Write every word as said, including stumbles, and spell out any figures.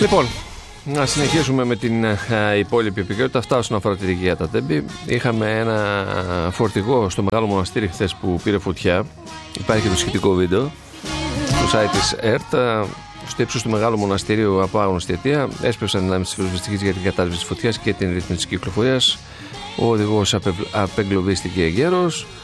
Λοιπόν, να συνεχίσουμε με την ε, υπόλοιπη επικαιρότητα. Αυτά όσον αφορά τη Ρηγία τα Τέμπη. Είχαμε ένα φορτηγό στο Μεγάλο Μοναστήρι χθες που πήρε φωτιά. Υπάρχει και το σχετικό βίντεο στο site της ΕΡΤ. Στο ύψος του Μεγάλου Μοναστηρίου, από άγνωστη αιτία, έσπευσαν δυνάμεις της πυροσβεστικής για την κατάσβεση της φωτιάς και την ρύθμιση της κυκλοφορίας. Ο οδηγός απεγκλωβίστηκε εγκαίρος.